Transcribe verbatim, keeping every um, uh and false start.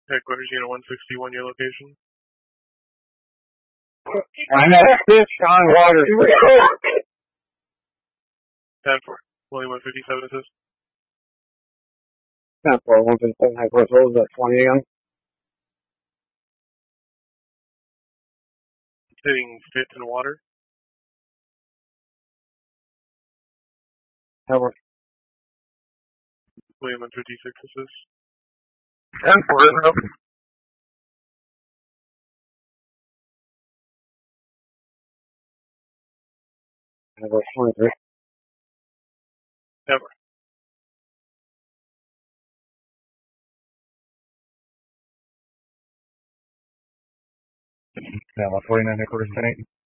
Headquarters, Unit one sixty-one, your location. I have fish on water. ten four. William one fifty-seven assist. ten four, one fifty-seven, headquarters, what was that, twenty again? Hitting fit in water. Headquarters. William one fifty-six assist. ten four, isn't it? Headquarters, twenty-three. Never. Yeah, about forty-nine, headquarters, ten eight.